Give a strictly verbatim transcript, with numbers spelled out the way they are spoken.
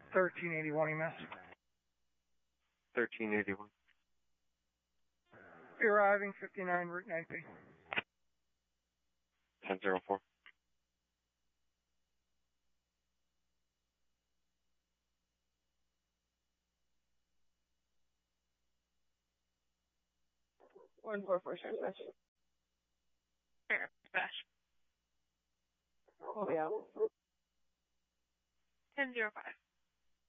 thirteen eighty-one E M S. thirteen eighty-one. Be arriving fifty-nine Route nine P. ten zero four. One four four transmission. Fair, Bash. Oh yeah. ten zero five.